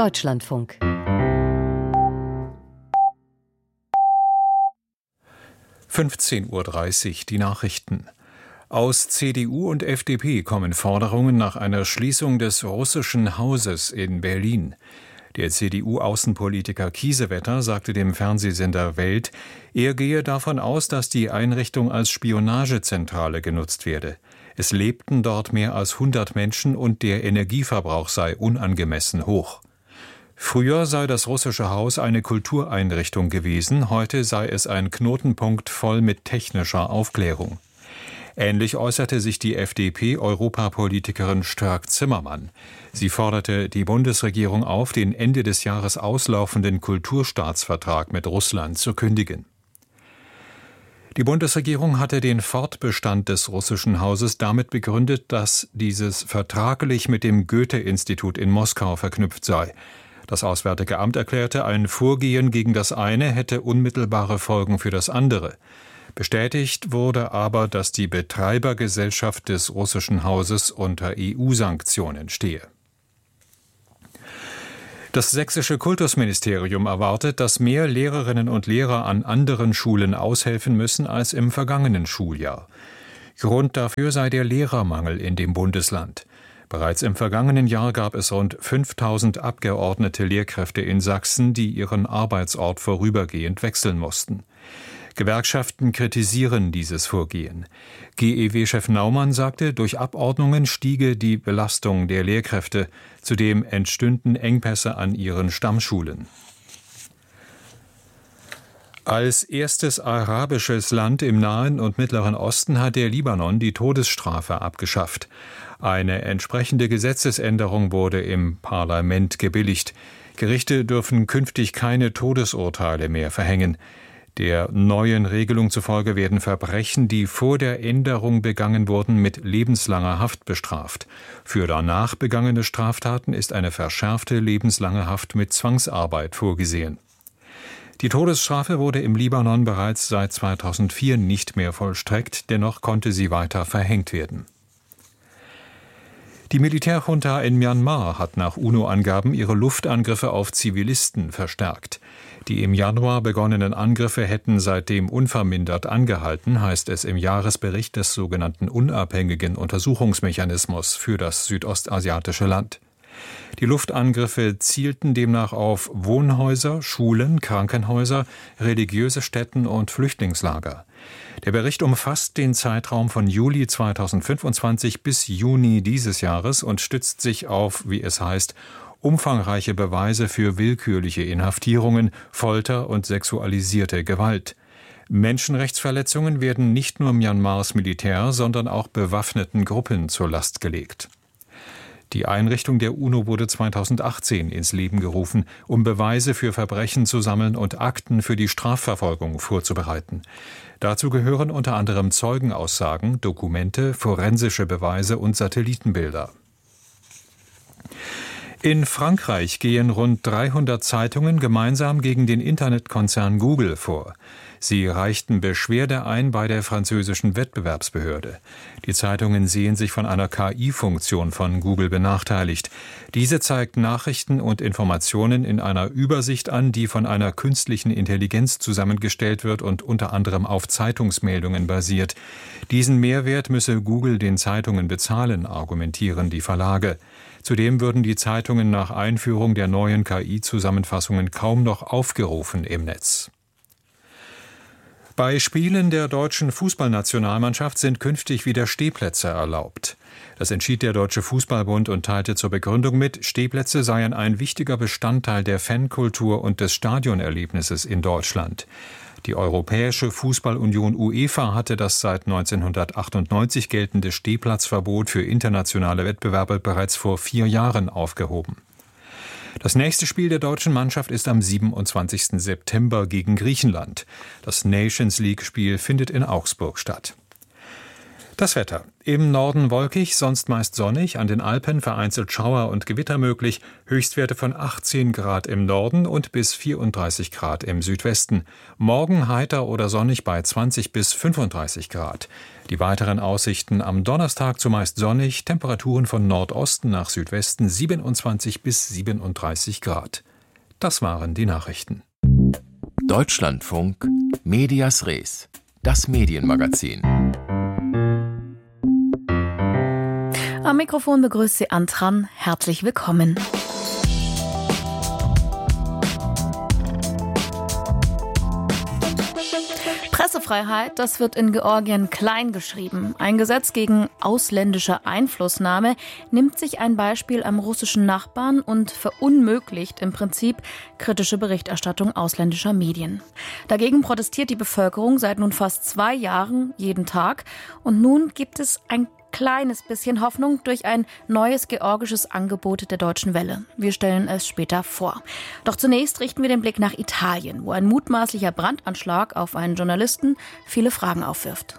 Deutschlandfunk. (15:30 Uhr) die Nachrichten. Aus CDU und FDP kommen Forderungen nach einer Schließung des Russischen Hauses in Berlin. Der CDU-Außenpolitiker Kiesewetter sagte dem Fernsehsender Welt, er gehe davon aus, dass die Einrichtung als Spionagezentrale genutzt werde. Es lebten dort mehr als 100 Menschen und der Energieverbrauch sei unangemessen hoch. Früher sei das Russische Haus eine Kultureinrichtung gewesen, heute sei es ein Knotenpunkt voll mit technischer Aufklärung. Ähnlich äußerte sich die FDP-Europapolitikerin Strack-Zimmermann. Sie forderte die Bundesregierung auf, den Ende des Jahres auslaufenden Kulturstaatsvertrag mit Russland zu kündigen. Die Bundesregierung hatte den Fortbestand des Russischen Hauses damit begründet, dass dieses vertraglich mit dem Goethe-Institut in Moskau verknüpft sei. Das Auswärtige Amt erklärte, ein Vorgehen gegen das eine hätte unmittelbare Folgen für das andere. Bestätigt wurde aber, dass die Betreibergesellschaft des Russischen Hauses unter EU-Sanktionen stehe. Das sächsische Kultusministerium erwartet, dass mehr Lehrerinnen und Lehrer an anderen Schulen aushelfen müssen als im vergangenen Schuljahr. Grund dafür sei der Lehrermangel in dem Bundesland. Bereits im vergangenen Jahr gab es rund 5.000 abgeordnete Lehrkräfte in Sachsen, die ihren Arbeitsort vorübergehend wechseln mussten. Gewerkschaften kritisieren dieses Vorgehen. GEW-Chef Naumann sagte, durch Abordnungen stiege die Belastung der Lehrkräfte. Zudem entstünden Engpässe an ihren Stammschulen. Als erstes arabisches Land im Nahen und Mittleren Osten hat der Libanon die Todesstrafe abgeschafft. Eine entsprechende Gesetzesänderung wurde im Parlament gebilligt. Gerichte dürfen künftig keine Todesurteile mehr verhängen. Der neuen Regelung zufolge werden Verbrechen, die vor der Änderung begangen wurden, mit lebenslanger Haft bestraft. Für danach begangene Straftaten ist eine verschärfte lebenslange Haft mit Zwangsarbeit vorgesehen. Die Todesstrafe wurde im Libanon bereits seit 2004 nicht mehr vollstreckt, dennoch konnte sie weiter verhängt werden. Die Militärjunta in Myanmar hat nach UNO-Angaben ihre Luftangriffe auf Zivilisten verstärkt. Die im Januar begonnenen Angriffe hätten seitdem unvermindert angehalten, heißt es im Jahresbericht des sogenannten Unabhängigen Untersuchungsmechanismus für das südostasiatische Land. Die Luftangriffe zielten demnach auf Wohnhäuser, Schulen, Krankenhäuser, religiöse Stätten und Flüchtlingslager. Der Bericht umfasst den Zeitraum von Juli 2025 bis Juni dieses Jahres und stützt sich auf, wie es heißt, umfangreiche Beweise für willkürliche Inhaftierungen, Folter und sexualisierte Gewalt. Menschenrechtsverletzungen werden nicht nur Myanmars Militär, sondern auch bewaffneten Gruppen zur Last gelegt. Die Einrichtung der UNO wurde 2018 ins Leben gerufen, um Beweise für Verbrechen zu sammeln und Akten für die Strafverfolgung vorzubereiten. Dazu gehören unter anderem Zeugenaussagen, Dokumente, forensische Beweise und Satellitenbilder. In Frankreich gehen rund 300 Zeitungen gemeinsam gegen den Internetkonzern Google vor. Sie reichten Beschwerde ein bei der französischen Wettbewerbsbehörde. Die Zeitungen sehen sich von einer KI-Funktion von Google benachteiligt. Diese zeigt Nachrichten und Informationen in einer Übersicht an, die von einer künstlichen Intelligenz zusammengestellt wird und unter anderem auf Zeitungsmeldungen basiert. Diesen Mehrwert müsse Google den Zeitungen bezahlen, argumentieren die Verlage. Zudem würden die Zeitungen nach Einführung der neuen KI-Zusammenfassungen kaum noch aufgerufen im Netz. Bei Spielen der deutschen Fußballnationalmannschaft sind künftig wieder Stehplätze erlaubt. Das entschied der Deutsche Fußballbund und teilte zur Begründung mit, Stehplätze seien ein wichtiger Bestandteil der Fankultur und des Stadionerlebnisses in Deutschland. Die Europäische Fußballunion UEFA hatte das seit 1998 geltende Stehplatzverbot für internationale Wettbewerbe bereits vor 4 Jahren aufgehoben. Das nächste Spiel der deutschen Mannschaft ist am 27. September gegen Griechenland. Das Nations-League-Spiel findet in Augsburg statt. Das Wetter. Im Norden wolkig, sonst meist sonnig, an den Alpen vereinzelt Schauer und Gewitter möglich, Höchstwerte von 18 Grad im Norden und bis 34 Grad im Südwesten. Morgen heiter oder sonnig bei 20 bis 35 Grad. Die weiteren Aussichten: am Donnerstag zumeist sonnig, Temperaturen von Nordosten nach Südwesten 27 bis 37 Grad. Das waren die Nachrichten. Deutschlandfunk Medias Res, das Medienmagazin. Am Mikrofon begrüßt Sie Antran. Herzlich willkommen. Pressefreiheit, das wird in Georgien klein geschrieben. Ein Gesetz gegen ausländische Einflussnahme nimmt sich ein Beispiel am russischen Nachbarn und verunmöglicht im Prinzip kritische Berichterstattung ausländischer Medien. Dagegen protestiert die Bevölkerung seit nun fast 2 Jahren jeden Tag. Und nun gibt es ein kleines bisschen Hoffnung durch ein neues georgisches Angebot der Deutschen Welle. Wir stellen es später vor. Doch zunächst richten wir den Blick nach Italien, wo ein mutmaßlicher Brandanschlag auf einen Journalisten viele Fragen aufwirft.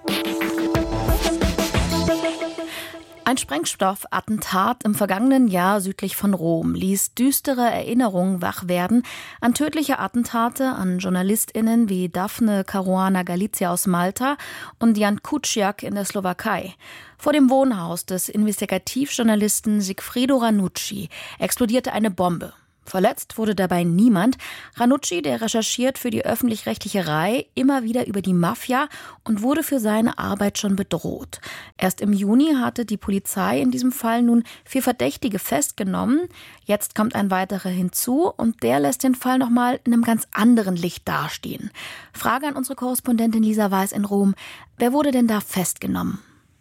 Ein Sprengstoffattentat im vergangenen Jahr südlich von Rom ließ düstere Erinnerungen wach werden an tödliche Attentate an JournalistInnen wie Daphne Caruana Galizia aus Malta und Jan Kuciak in der Slowakei. Vor dem Wohnhaus des Investigativjournalisten Sigfredo Ranucci explodierte eine Bombe. Verletzt wurde dabei niemand. Ranucci, der recherchiert für die öffentlich-rechtliche Rai immer wieder über die Mafia und wurde für seine Arbeit schon bedroht. Erst im Juni hatte die Polizei in diesem Fall nun 4 Verdächtige festgenommen. Jetzt kommt ein weiterer hinzu und der lässt den Fall nochmal in einem ganz anderen Licht dastehen. Frage an unsere Korrespondentin Lisa Weiß in Rom. Wer wurde denn da festgenommen?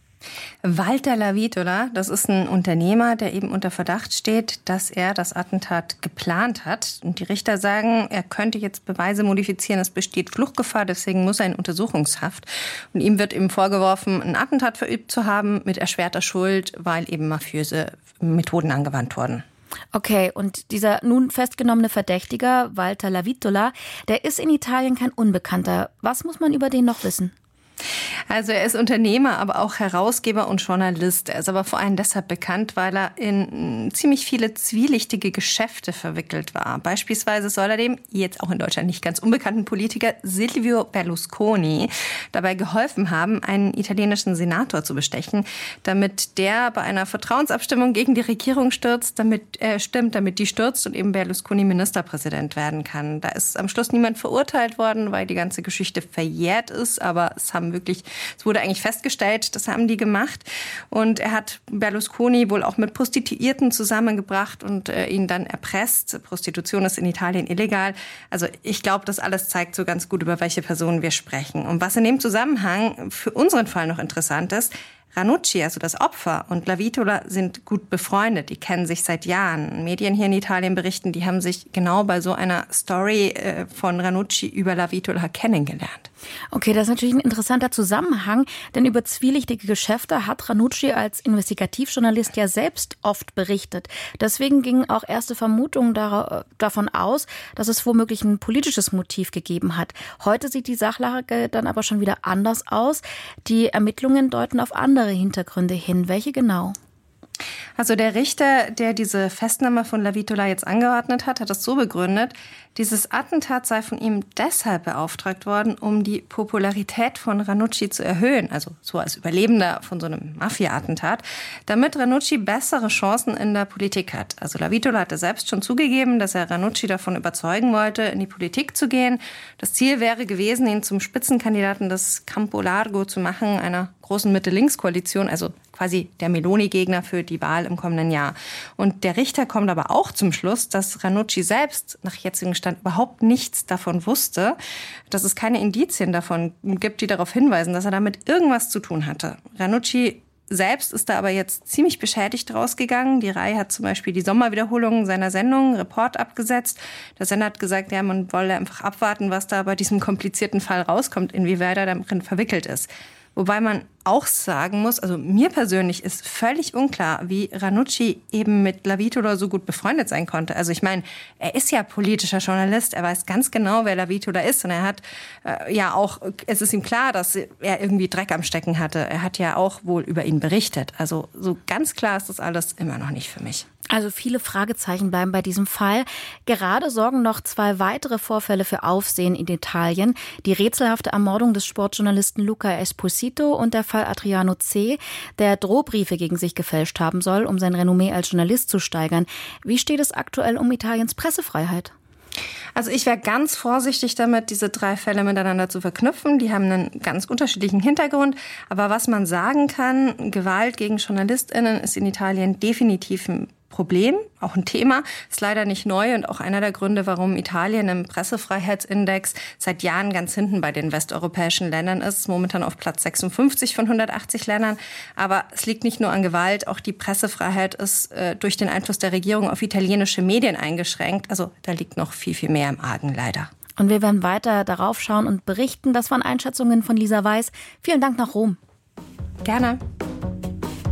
Walter Lavitola, das ist ein Unternehmer, der eben unter Verdacht steht, dass er das Attentat geplant hat. Und die Richter sagen, er könnte jetzt Beweise modifizieren, es besteht Fluchtgefahr, deswegen muss er in Untersuchungshaft. Und ihm wird eben vorgeworfen, ein Attentat verübt zu haben mit erschwerter Schuld, weil eben mafiöse Methoden angewandt wurden. Okay, und dieser nun festgenommene Verdächtiger, Walter Lavitola, der ist in Italien kein Unbekannter. Was muss man über den noch wissen? Also er ist Unternehmer, aber auch Herausgeber und Journalist. Er ist aber vor allem deshalb bekannt, weil er in ziemlich viele zwielichtige Geschäfte verwickelt war. Beispielsweise soll er dem jetzt auch in Deutschland nicht ganz unbekannten Politiker Silvio Berlusconi dabei geholfen haben, einen italienischen Senator zu bestechen, damit der bei einer Vertrauensabstimmung gegen die Regierung damit die stürzt und eben Berlusconi Ministerpräsident werden kann. Da ist am Schluss niemand verurteilt worden, weil die ganze Geschichte verjährt ist, aber es wurde eigentlich festgestellt, das haben die gemacht. Und er hat Berlusconi wohl auch mit Prostituierten zusammengebracht und ihn dann erpresst. Prostitution ist in Italien illegal. Also ich glaube, das alles zeigt so ganz gut, über welche Personen wir sprechen. Und was in dem Zusammenhang für unseren Fall noch interessant ist: Ranucci, also das Opfer, und Lavitola sind gut befreundet. Die kennen sich seit Jahren. Medien hier in Italien berichten, die haben sich genau bei so einer Story von Ranucci über Lavitola kennengelernt. Okay, das ist natürlich ein interessanter Zusammenhang, denn über zwielichtige Geschäfte hat Ranucci als Investigativjournalist ja selbst oft berichtet. Deswegen gingen auch erste Vermutungen davon aus, dass es womöglich ein politisches Motiv gegeben hat. Heute sieht die Sachlage dann aber schon wieder anders aus. Die Ermittlungen deuten auf andere Hintergründe hin. Welche genau? Also der Richter, der diese Festnahme von Lavitola jetzt angeordnet hat, hat das so begründet: Dieses Attentat sei von ihm deshalb beauftragt worden, um die Popularität von Ranucci zu erhöhen, also so als Überlebender von so einem Mafia-Attentat, damit Ranucci bessere Chancen in der Politik hat. Also Lavitola hatte selbst schon zugegeben, dass er Ranucci davon überzeugen wollte, in die Politik zu gehen. Das Ziel wäre gewesen, ihn zum Spitzenkandidaten des Campo Largo zu machen, einer großen Mitte-Links-Koalition, also quasi der Meloni-Gegner für die Wahl im kommenden Jahr. Und der Richter kommt aber auch zum Schluss, dass Ranucci selbst nach jetzigem Stand überhaupt nichts davon wusste, dass es keine Indizien davon gibt, die darauf hinweisen, dass er damit irgendwas zu tun hatte. Ranucci selbst ist da aber jetzt ziemlich beschädigt rausgegangen. Die Rai hat zum Beispiel die Sommerwiederholung seiner Sendung Report abgesetzt. Der Sender hat gesagt, ja, man wolle einfach abwarten, was da bei diesem komplizierten Fall rauskommt, inwieweit er darin verwickelt ist. Wobei man auch sagen muss, also mir persönlich ist völlig unklar, wie Ranucci eben mit Lavitola so gut befreundet sein konnte. Also ich meine, er ist ja politischer Journalist, er weiß ganz genau, wer Lavitola ist und er hat es ist ihm klar, dass er irgendwie Dreck am Stecken hatte. Er hat ja auch wohl über ihn berichtet. Also so ganz klar ist das alles immer noch nicht für mich. Also viele Fragezeichen bleiben bei diesem Fall. Gerade sorgen noch 2 weitere Vorfälle für Aufsehen in Italien. Die rätselhafte Ermordung des Sportjournalisten Luca Esposito und der Fall Adriano C., der Drohbriefe gegen sich gefälscht haben soll, um sein Renommee als Journalist zu steigern. Wie steht es aktuell um Italiens Pressefreiheit? Also ich wäre ganz vorsichtig damit, diese 3 Fälle miteinander zu verknüpfen. Die haben einen ganz unterschiedlichen Hintergrund. Aber was man sagen kann, Gewalt gegen JournalistInnen ist in Italien definitiv ein Problem, auch ein Thema, ist leider nicht neu und auch einer der Gründe, warum Italien im Pressefreiheitsindex seit Jahren ganz hinten bei den westeuropäischen Ländern ist, momentan auf Platz 56 von 180 Ländern. Aber es liegt nicht nur an Gewalt, auch die Pressefreiheit ist durch den Einfluss der Regierung auf italienische Medien eingeschränkt. Also da liegt noch viel, viel mehr im Argen, leider. Und wir werden weiter darauf schauen und berichten. Das waren Einschätzungen von Lisa Weiß. Vielen Dank nach Rom. Gerne.